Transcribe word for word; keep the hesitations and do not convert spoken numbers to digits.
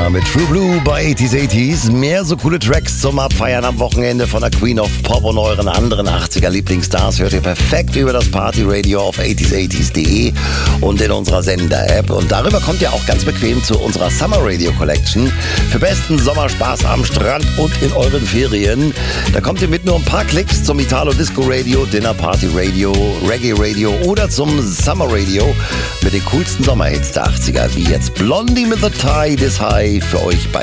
Rihanna mit True Blue bei achtziger achtziger. Mehr so coole Tracks zum Abfeiern am Wochenende von der Queen of Pop und euren anderen achtziger Lieblingsstars hört ihr perfekt über das Partyradio auf achtziger achtziger punkt de und in unserer Sender-App. Und darüber kommt ihr auch ganz bequem zu unserer Summer Radio Collection für besten Sommerspaß am Strand und in euren Ferien. Da kommt ihr mit nur ein paar Klicks zum Italo Disco Radio, Dinner Party Radio, Reggae Radio oder zum Summer Radio mit den coolsten Sommerhits der achtziger, wie jetzt Blondie mit The Tide is High für euch bei